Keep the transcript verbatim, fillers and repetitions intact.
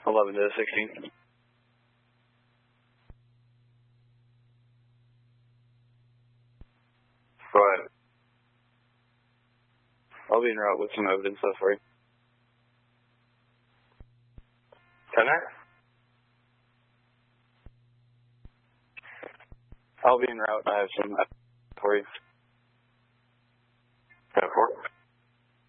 eleven to sixteen. Go ahead. I'll be en route with some evidence stuff for you. ten there? I'll be en route. I have some for you.